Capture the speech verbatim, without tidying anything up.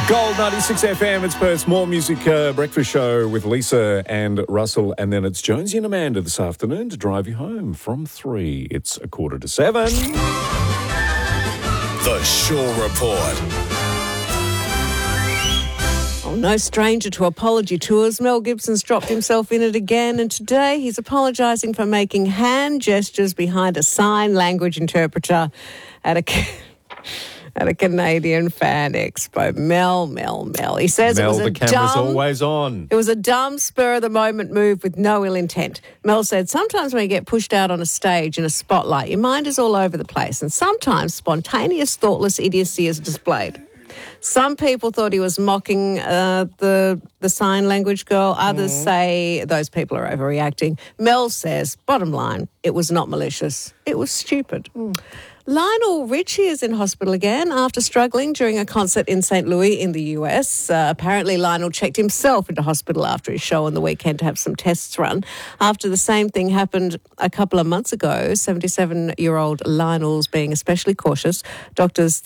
Gold ninety-six F M, it's Perth's More Music uh, Breakfast Show with Lisa and Russell. And then it's Jonesy and Amanda this afternoon to drive you home from three. It's a quarter to seven. The Shaw Report. Oh, no stranger to apology tours. Mel Gibson's dropped himself in it again, and today he's apologising for making hand gestures behind a sign language interpreter at a... At a Canadian fan expo. Mel, Mel, Mel. He says Mel, it was a the camera's dumb, always on. It was a dumb, spur-of-the-moment move with no ill intent. Mel said, sometimes when you get pushed out on a stage in a spotlight, your mind is all over the place, and sometimes spontaneous, thoughtless idiocy is displayed. Some people thought he was mocking uh, the the sign language girl. Others mm. say those people are overreacting. Mel says, bottom line, it was not malicious. It was stupid. Mm. Lionel Richie is in hospital again after struggling during a concert in Saint Louis in the U S. Uh, apparently, Lionel checked himself into hospital after his show on the weekend to have some tests run. After the same thing happened a couple of months ago, seventy-seven-year-old Lionel's being especially cautious. Doctors